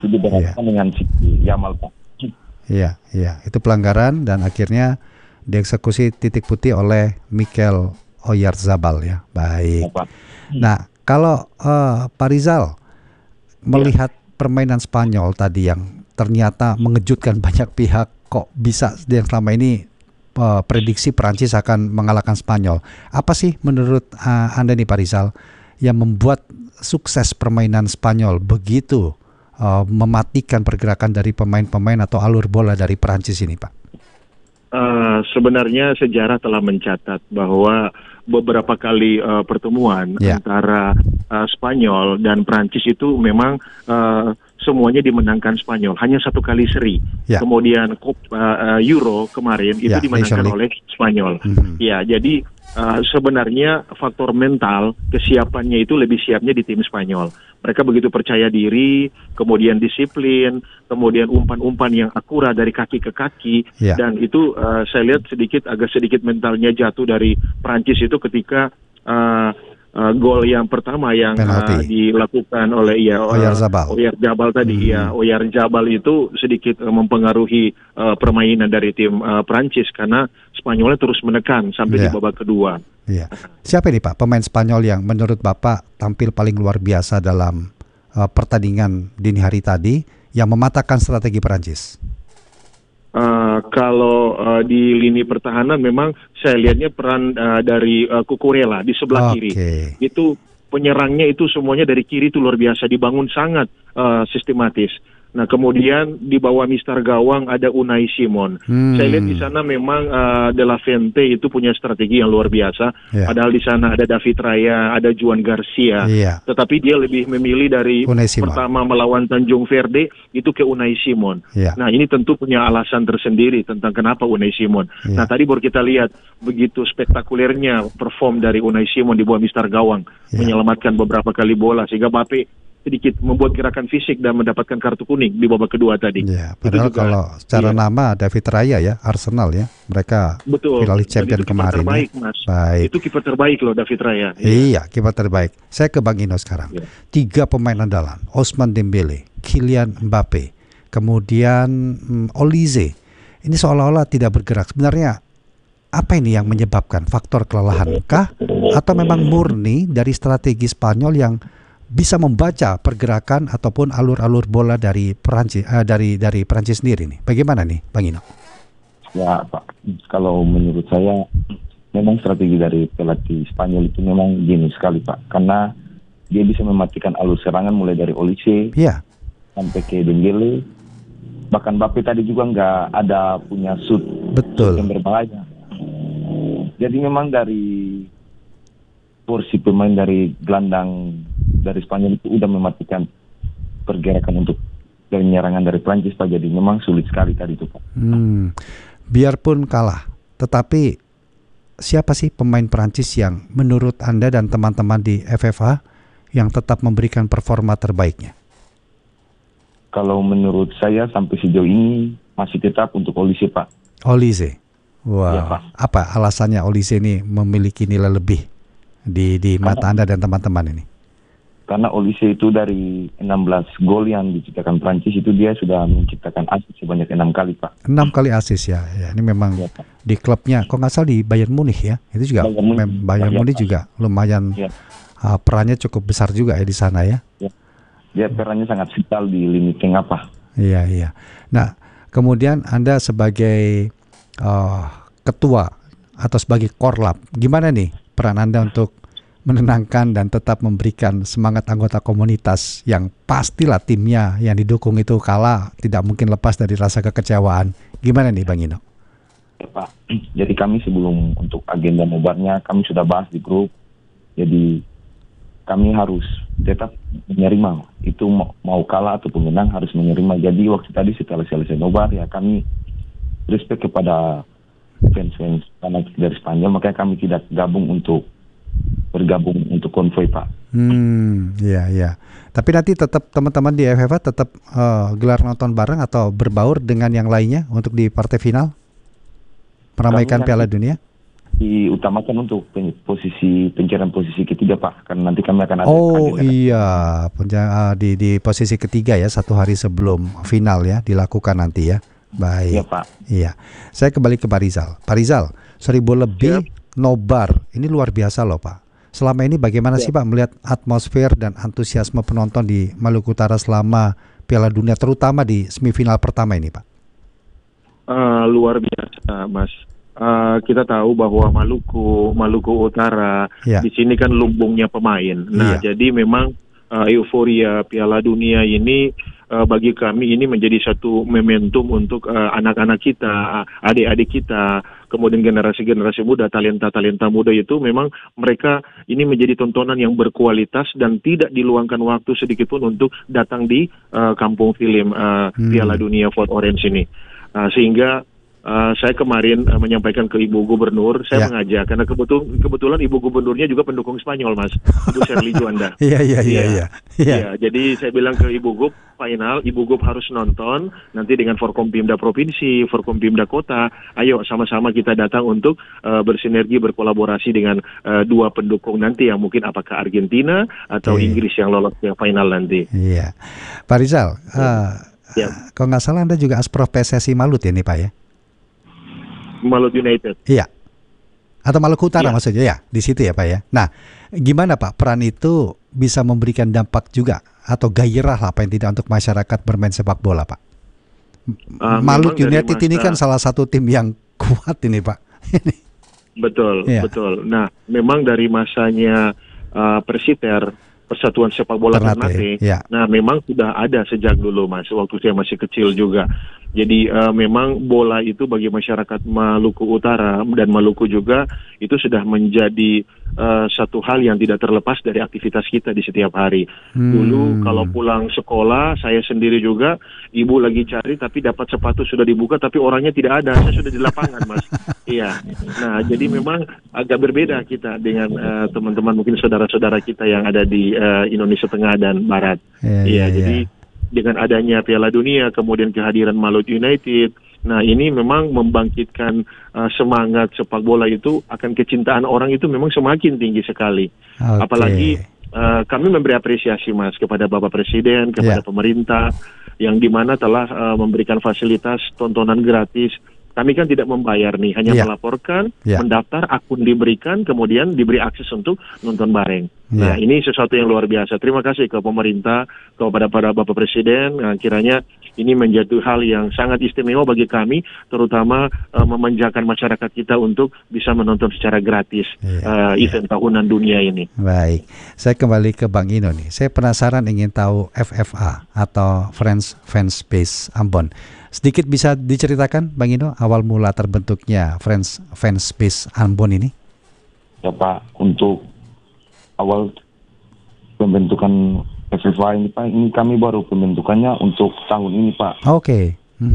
Itu diberangkatkan dengan si Yamal, Pak. Iya, iya, itu pelanggaran dan akhirnya dieksekusi titik putih oleh Mikel Oyarzabal ya. Ya, Baik. Pak. Nah, kalau Pak Rizal Ya. melihat permainan Spanyol tadi yang ternyata mengejutkan banyak pihak, kok bisa yang selama ini prediksi Perancis akan mengalahkan Spanyol. Apa sih menurut Anda nih Pak Rizal yang membuat sukses permainan Spanyol begitu mematikan pergerakan dari pemain-pemain atau alur bola dari Perancis ini, Pak? Sebenarnya sejarah telah mencatat bahwa beberapa kali pertemuan antara Spanyol dan Prancis itu memang semuanya dimenangkan Spanyol. Hanya satu kali seri. Kemudian Euro kemarin itu dimenangkan oleh Spanyol. Ya, jadi sebenarnya faktor mental kesiapannya itu lebih siapnya di tim Spanyol. Mereka begitu percaya diri, kemudian disiplin, kemudian umpan-umpan yang akurat dari kaki ke kaki, dan itu saya lihat agak sedikit mentalnya jatuh dari Prancis itu ketika gol yang pertama yang dilakukan oleh Oyarzabal tadi. Oyarzabal itu sedikit mempengaruhi permainan dari tim Prancis karena Spanyolnya terus menekan sampai di babak kedua. Siapa ini Pak pemain Spanyol yang menurut Bapak tampil paling luar biasa dalam pertandingan dini hari tadi yang mematahkan strategi Prancis? Kalau di lini pertahanan memang saya lihatnya peran dari Cucurella di sebelah kiri. Itu penyerangnya itu semuanya dari kiri itu luar biasa, dibangun sangat sistematis. Nah, kemudian di bawah Mister Gawang ada Unai Simon. Saya lihat di sana memang De La Fuente itu punya strategi yang luar biasa. Padahal di sana ada David Raya, ada Juan Garcia. Tetapi dia lebih memilih dari pertama melawan Tanjung Verde itu ke Unai Simon. Nah, ini tentu punya alasan tersendiri tentang kenapa Unai Simon. Nah, tadi baru kita lihat begitu spektakulernya perform dari Unai Simon di bawah Mister Gawang, menyelamatkan beberapa kali bola sehingga Mbappe sedikit membuat gerakan fisik dan mendapatkan kartu kuning di babak kedua tadi. Padahal kalau secara nama David Raya ya, Arsenal ya, mereka finalis champion kemarin. Terbaik, Mas. Baik. Itu kiper terbaik loh David Raya. Iya, kiper terbaik. Saya ke Bang Ino sekarang. 3 pemain andalan, Ousmane Dembele, Kylian Mbappe, kemudian Olise. Ini seolah-olah tidak bergerak. Sebenarnya apa ini yang menyebabkan faktor kelelahan kah? Atau memang murni dari strategi Spanyol yang bisa membaca pergerakan ataupun alur-alur bola dari Perancis dari Perancis sendiri nih? Bagaimana nih, Bang Ino? Ya, Pak. Kalau menurut saya memang strategi dari pelatih Spanyol itu memang genius sekali, Pak. Karena dia bisa mematikan alur serangan mulai dari Olise sampai ke Dembele. Bahkan Mbappe tadi juga nggak ada punya shoot yang berbahaya. Jadi memang dari porsi pemain dari gelandang dari Spanyol itu udah mematikan pergerakan untuk penyerangan dari Prancis, Pak. Jadi memang sulit sekali tadi itu, Pak. Biarpun kalah, tetapi siapa sih pemain Prancis yang menurut Anda dan teman-teman di FFA yang tetap memberikan performa terbaiknya? Kalau menurut saya sampai sejauh ini masih tetap untuk Olise, Pak. Olise? Wah, apa alasannya Olise ini memiliki nilai lebih di mata Anda dan teman-teman ini? Karena Olise itu dari 16 gol yang diciptakan Prancis itu dia sudah menciptakan assist sebanyak 6 kali, Pak. 6 kali assist ya. Ini memang di klubnya, kok nggak salah di Bayern Munich ya. Itu juga Bayern Munich juga lumayan perannya cukup besar juga ya di sana ya. Dia perannya sangat vital di lini tengah, Pak. Iya. Nah, kemudian Anda sebagai ketua atau sebagai korlap, gimana nih peran Anda untuk menenangkan dan tetap memberikan semangat anggota komunitas yang pastilah timnya yang didukung itu kalah tidak mungkin lepas dari rasa kekecewaan. Gimana nih Bang Ino? Ya, Pak. Jadi kami sebelum untuk agenda nobarnya kami sudah bahas di grup. Jadi kami harus tetap menerima itu mau kalah ataupun menang harus menerima. Jadi waktu tadi setelah selesai nobar ya kami respect kepada fans-fans dari Spanyol, makanya kami tidak bergabung untuk konvoy, Pak. Iya. Tapi nanti tetap teman-teman di FFA tetap gelar nonton bareng atau berbaur dengan yang lainnya untuk di partai final meramaikan Piala Dunia? diutamakan untuk pencarian posisi ketiga Pak, karena nanti kami akan ada iya, di posisi ketiga ya, 1 hari sebelum final ya dilakukan nanti ya. Baik. Iya Pak. Iya, saya kembali ke Pak Rizal. Pak Rizal, 1.000 lebih nobar, ini luar biasa loh Pak. Selama ini bagaimana sih Pak melihat atmosfer dan antusiasme penonton di Maluku Utara selama Piala Dunia, terutama di semifinal pertama ini Pak? Luar biasa Mas. Kita tahu bahwa Maluku Utara di sini kan lumbungnya pemain. Nah, jadi memang euforia Piala Dunia ini bagi kami ini menjadi satu momentum untuk anak-anak kita, adik-adik kita, kemudian generasi-generasi muda, talenta-talenta muda itu memang mereka ini menjadi tontonan yang berkualitas dan tidak diluangkan waktu sedikit pun untuk datang di kampung film Piala Dunia Fort Orange ini. Sehingga saya kemarin menyampaikan ke Ibu Gubernur, saya mengajak karena kebetulan Ibu Gubernurnya juga pendukung Spanyol, Mas, Ibu Sherly Juanda. Iya. Jadi saya bilang ke Ibu Gub, final, Ibu Gub harus nonton nanti dengan Forkompimda Provinsi, Forkompimda Kota. Ayo sama-sama kita datang untuk bersinergi, berkolaborasi dengan dua pendukung nanti yang mungkin apakah Argentina atau Inggris yang lolos ke final nanti. Iya, Pak Rizal, kalau nggak salah Anda juga asprof PSSI Malut ya nih Pak ya? Malut United. Iya. Atau Maluku Utara maksudnya ya, di situ ya Pak ya. Nah, gimana Pak peran itu bisa memberikan dampak juga atau gairah lah apa yang tidak untuk masyarakat bermain sepak bola Pak? Malut United ini kan salah satu tim yang kuat ini Pak. Betul. Nah, memang dari masanya Persiter, Persatuan Sepak Bola Ternate, nah memang sudah ada sejak dulu Mas, waktu saya masih kecil juga. Jadi memang bola itu bagi masyarakat Maluku Utara dan Maluku juga itu sudah menjadi satu hal yang tidak terlepas dari aktivitas kita di setiap hari. Dulu kalau pulang sekolah, saya sendiri juga, ibu lagi cari tapi dapat sepatu sudah dibuka tapi orangnya tidak ada, saya sudah di lapangan Mas. Iya. Nah jadi memang agak berbeda kita dengan teman-teman mungkin saudara-saudara kita yang ada di Indonesia Tengah dan Barat. Jadi dengan adanya Piala Dunia, kemudian kehadiran Malut United, nah ini memang membangkitkan semangat sepak bola itu, akan kecintaan orang itu memang semakin tinggi sekali. Apalagi kami memberi apresiasi Mas kepada Bapak Presiden, kepada pemerintah, yang dimana telah memberikan fasilitas tontonan gratis. Kami kan tidak membayar nih, hanya melaporkan, mendaftar, akun diberikan, kemudian diberi akses untuk nonton bareng. Nah ini sesuatu yang luar biasa. Terima kasih ke pemerintah, kepada para Bapak Presiden. Kiranya ini menjadi hal yang sangat istimewa bagi kami, terutama memanjakan masyarakat kita untuk bisa menonton secara gratis event tahunan dunia ini. Baik, saya kembali ke Bang Ino nih. Saya penasaran ingin tahu FFA atau Friends Fans Base Ambon. Sedikit bisa diceritakan Bang Ino awal mula terbentuknya Friends Fans Base Ambon ini? Ya Pak, untuk awal pembentukan FFA ini Pak, ini kami baru pembentukannya untuk tahun ini Pak. Oke.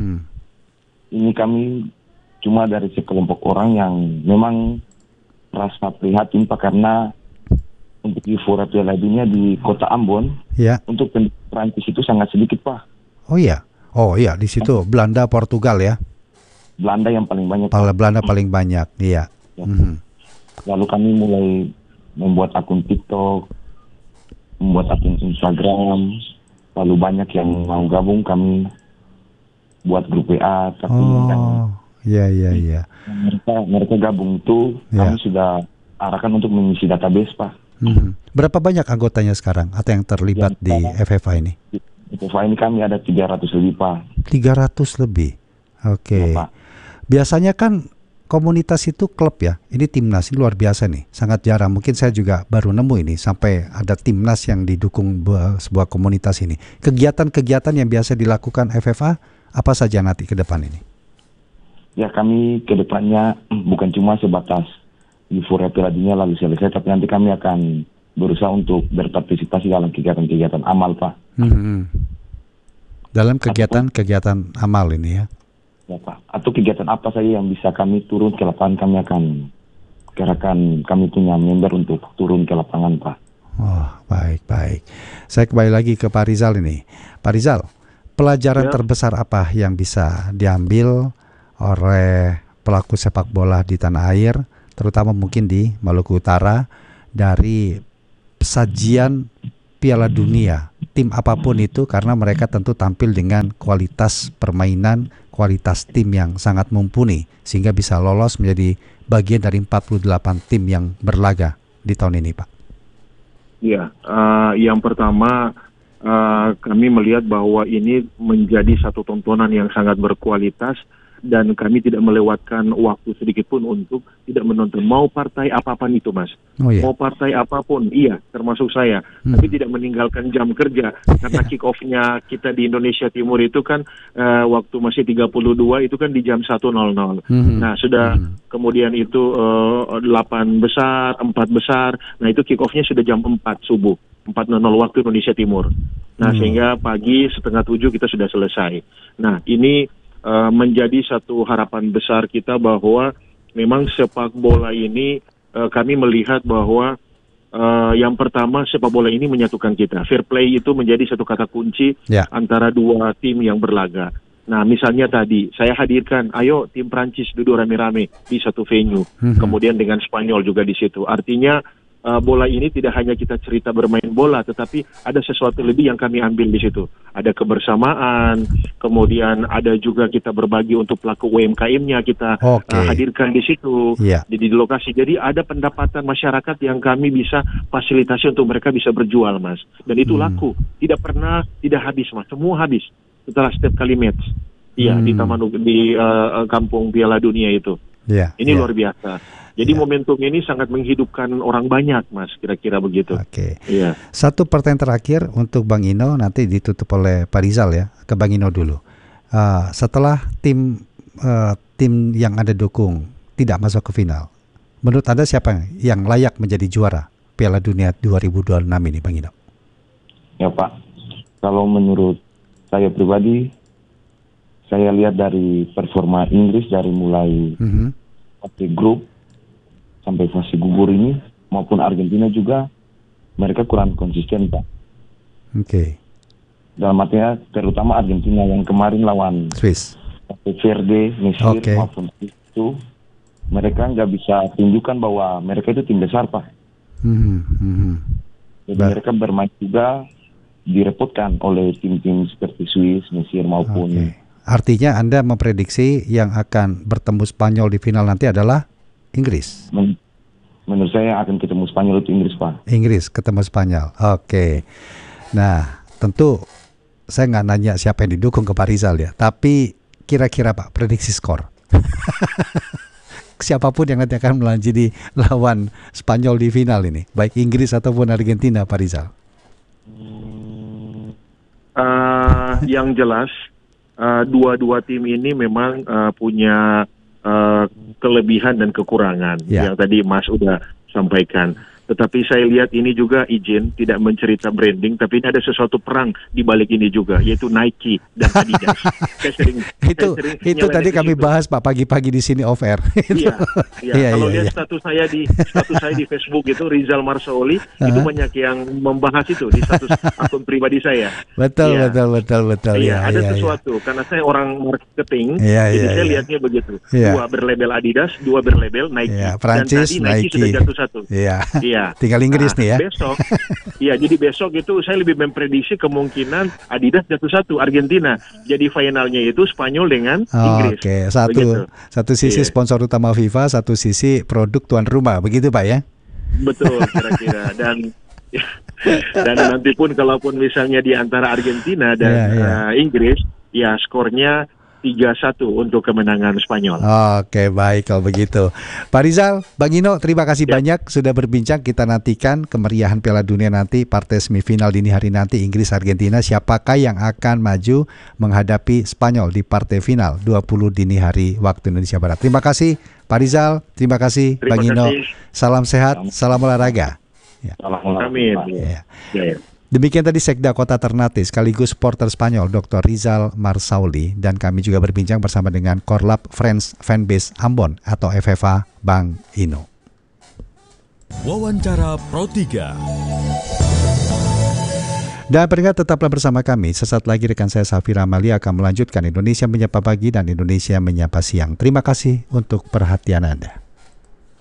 Ini kami cuma dari sekelompok orang yang memang merasa prihatin Pak, karena untuk euforia Piala Dunia di kota Ambon, untuk Perancis itu sangat sedikit Pak. Oh iya, di situ Belanda, Portugal ya. Belanda yang paling banyak. Belanda paling banyak, iya. Lalu kami mulai membuat akun TikTok, membuat akun Instagram, lalu banyak yang mau gabung, kami buat grup WA. Tapi mereka gabung itu kami sudah arahkan untuk mengisi database Pak. Berapa banyak anggotanya sekarang atau yang terlibat di FFA ini? FFA ini kami ada 300 lebih Pak. 300 lebih. Oke. Biasanya kan komunitas itu klub ya. Ini timnas, ini luar biasa nih. Sangat jarang. Mungkin saya juga baru nemu ini sampai ada timnas yang didukung sebuah komunitas ini. Kegiatan-kegiatan yang biasa dilakukan FFA apa saja nanti ke depan ini? Ya kami ke depannya bukan cuma sebatas euforia Piala Dunia lalu selesai, tapi nanti kami akan berusaha untuk berpartisipasi dalam kegiatan-kegiatan amal Pak. Dalam kegiatan-kegiatan amal ini ya? Ya Pak, atau kegiatan apa saja yang bisa kami turun ke lapangan, kami akan kerahkan, kami punya member untuk turun ke lapangan Pak. Oh baik. Saya kembali lagi ke Pak Rizal ini. Pak Rizal, pelajaran terbesar apa yang bisa diambil oleh pelaku sepak bola di tanah air terutama mungkin di Maluku Utara, dari sajian Piala Dunia, tim apapun itu, karena mereka tentu tampil dengan kualitas permainan, kualitas tim yang sangat mumpuni, sehingga bisa lolos menjadi bagian dari 48 tim yang berlaga di tahun ini, Pak. Iya, yang pertama kami melihat bahwa ini menjadi satu tontonan yang sangat berkualitas, dan kami tidak melewatkan waktu sedikit pun untuk tidak menonton mau partai apapun itu, Mas. Mau partai apapun, iya, termasuk saya. Tapi tidak meninggalkan jam kerja, karena kick off-nya kita di Indonesia Timur itu kan waktu masih 32 itu kan di jam 1.00. Nah, sudah kemudian itu 8 besar, 4 besar. Nah, itu kick off-nya sudah jam 4 subuh. 4.00 waktu Indonesia Timur. Nah, sehingga pagi 6:30 kita sudah selesai. Nah, ini menjadi satu harapan besar kita bahwa memang sepak bola ini kami melihat bahwa yang pertama sepak bola ini menyatukan kita. Fair play itu menjadi satu kata kunci antara dua tim yang berlaga. Nah, misalnya tadi saya hadirkan, ayo tim Prancis duduk rame-rame di satu venue, kemudian dengan Spanyol juga di situ. Artinya bola ini tidak hanya kita cerita bermain bola, tetapi ada sesuatu lebih yang kami ambil di situ. Ada kebersamaan, kemudian ada juga kita berbagi untuk pelaku UMKM-nya kita hadirkan di situ, di lokasi. Jadi ada pendapatan masyarakat yang kami bisa fasilitasi untuk mereka bisa berjual, Mas. Dan itu laku, tidak habis, Mas. Semua habis setelah setiap kali match. Iya, di kampung Piala Dunia itu. Ini luar biasa. Jadi momentum ini sangat menghidupkan orang banyak, Mas, kira-kira begitu. Iya. Satu pertanyaan terakhir untuk Bang Ino, nanti ditutup oleh Pak Rizal ya, ke Bang Ino dulu. Setelah tim yang Anda dukung tidak masuk ke final, menurut Anda siapa yang layak menjadi juara Piala Dunia 2026 ini, Bang Ino? Ya, Pak. Kalau menurut saya pribadi, saya lihat dari performa Inggris dari mulai grup sampai fase gugur ini, maupun Argentina juga, mereka kurang konsisten, Pak. Dalam artinya, terutama Argentina yang kemarin lawan Swiss, Verde, Mesir, maupun itu, mereka nggak bisa tunjukkan bahwa mereka itu tim besar, Pak. Jadi mereka bermain juga direpotkan oleh tim-tim seperti Swiss, Mesir maupun. Artinya Anda memprediksi yang akan bertemu Spanyol di final nanti adalah Inggris. Menurut saya akan ketemu Spanyol itu Inggris, Pak. Inggris ketemu Spanyol. Nah, tentu saya nggak nanya siapa yang didukung ke Pak Rizal ya, tapi kira-kira Pak prediksi skor. Siapapun yang nanti akan menjadi lawan Spanyol di final ini, baik Inggris ataupun Argentina, Pak Rizal. Yang jelas dua-dua tim ini memang punya kelebihan dan kekurangan yang tadi Mas udah sampaikan. Tetapi saya lihat ini juga izin tidak mencerita branding, tapi ini ada sesuatu perang di balik ini juga, yaitu Nike dan Adidas. Itu tadi kami bahas Pak pagi-pagi di sini off air. Kalau lihat status saya di Facebook itu Rizal Marsaoli, itu banyak yang membahas itu di status akun pribadi saya. Betul. Ada sesuatu karena saya orang marketing, jadi saya lihatnya begitu. Dua berlabel Adidas, dua berlabel Nike. Prancis, dan tadi Nike sudah jatuh satu. Tinggal Inggris nih ya. Besok, jadi besok itu saya lebih memprediksi kemungkinan Adidas jatuh satu, Argentina. Jadi finalnya itu Spanyol dengan Inggris. Satu sisi sponsor utama FIFA, satu sisi produk tuan rumah, begitu Pak ya? Betul, kira-kira. Dan nanti pun kalaupun misalnya di antara Argentina dan Inggris, ya skornya 3-1 untuk kemenangan Spanyol. Baik kalau begitu. Pak Rizal, Bang Ino, terima kasih banyak sudah berbincang. Kita nantikan kemeriahan Piala Dunia nanti, partai semifinal dini hari nanti Inggris-Argentina. Siapakah yang akan maju menghadapi Spanyol di partai final 20 dini hari waktu Indonesia Barat. Terima kasih Pak Rizal, terima kasih Bang Ino. Salam sehat, salam olahraga. Amin. Demikian tadi Sekda Kota Ternate sekaligus supporter Spanyol Dr. Rizal Marsaoli, dan kami juga berbincang bersama dengan Korlap Friends Fanbase Ambon atau FFA Bang Ino. Wawancara Pro 3. Dan pendengar tetaplah bersama kami. Sesaat lagi rekan saya Safira Amalia akan melanjutkan Indonesia Menyapa Pagi dan Indonesia Menyapa Siang. Terima kasih untuk perhatian Anda.